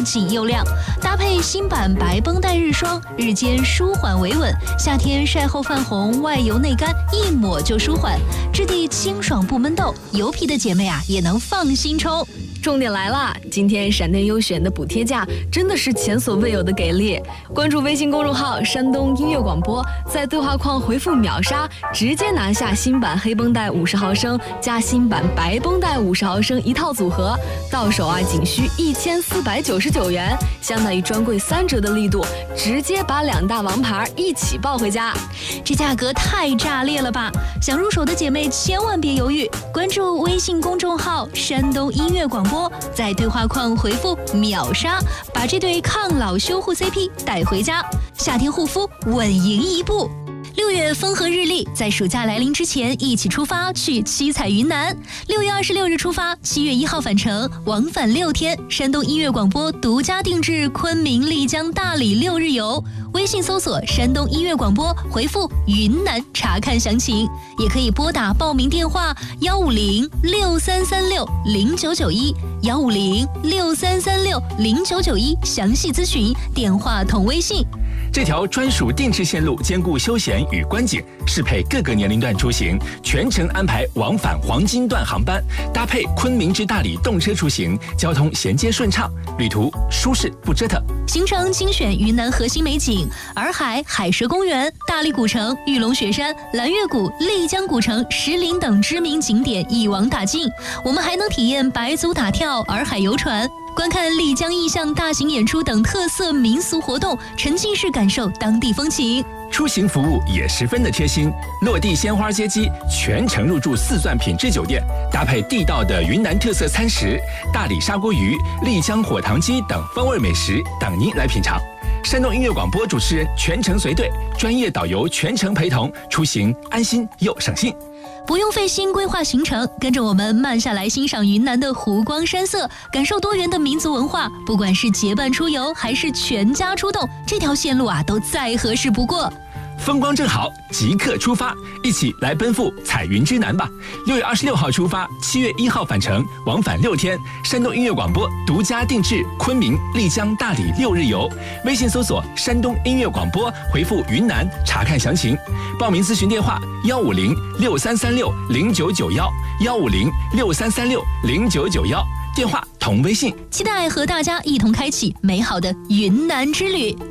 紧又亮，搭配新版白绷带日霜，日间舒缓维稳，夏天晒后泛红，外油内干，一抹就舒缓，质地清爽不闷痘，油皮的姐妹啊也能放心冲。 重点来了，今天闪电优选的补贴价真的是前所未有的给力！关注微信公众号山东音乐广播，在对话框回复秒杀，直接拿下新版黑绷带50毫升加新版白绷带50毫升一套组合，到手啊仅需1499元，相当于专柜3折的力度，直接把2大王牌一起抱回家。 这价格太炸裂了吧！想入手的姐妹千万别犹豫，关注微信公众号山东音乐广播，在对话框回复秒杀，把这对抗老修护 CP 带回家，夏天护肤稳赢一步。6月风和日丽，在暑假来临之前，一起出发去七彩云南。6月26日出发，7月1号返程，往返6天。山东音乐广播独家定制昆明、丽江、大理6日游。微信搜索山东音乐广播，回复云南查看详情，也可以拨打报名电话15063360991，15063360991，详细咨询，电话同微信。 这条专属定制线路兼顾休闲与观景，适配各个年龄段出行，全程安排往返黄金段航班，搭配昆明至大理动车出行，交通衔接顺畅，旅途舒适不折腾。 行程精选云南核心美景：洱海海蛇公园、大理古城、玉龙雪山、蓝月谷、丽江古城、石林等知名景点一网打尽。我们还能体验白族打跳、洱海游船，观看丽江意象大型演出等特色民俗活动，沉浸式感受当地风情。 出行服务也十分的贴心，落地鲜花接机，全程入住4钻品质酒店，搭配地道的云南特色餐食，大理砂锅鱼、丽江火塘鸡等风味美食等您来品尝。山东音乐广播主持人全程随队，专业导游全程陪同，出行安心又省心。 不用费心规划行程，跟着我们慢下来欣赏云南的湖光山色，感受多元的民族文化。不管是结伴出游还是全家出动，这条线路啊都再合适不过。 风光正好，即刻出发，一起来奔赴彩云之南吧！6月26号出发，7月1号返程，往返6天。山东音乐广播独家定制昆明、丽江、大理6日游。微信搜索山东音乐广播，回复云南查看详情。报名咨询电话15063360991，15063360991，电话同微信。 期待和大家一同开启美好的云南之旅。